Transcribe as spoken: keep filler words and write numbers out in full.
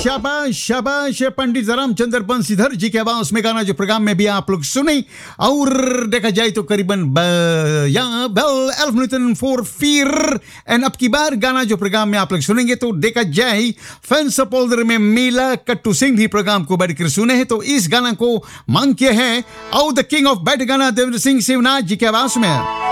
शाबाश शाबाश पंडित रामचंद्र बंसीधर जी के आवाज में गाना जो प्रोग्राम में भी आप लोग सुने। और देखा जाए तो करीबन एल्फ मिनट फॉर फिर एंड अब की बार गाना जो प्रोग्राम में आप लोग सुनेंगे तो देखा जाए फैंस पोल्डर में मीला कट्टू सिंह भी प्रोग्राम को बैठकर सुने हैं। तो इस गाना को मांग किया है और द किंग ऑफ बैट गाना देवेंद्र सिंह शिवनाथ जी के आवाज में।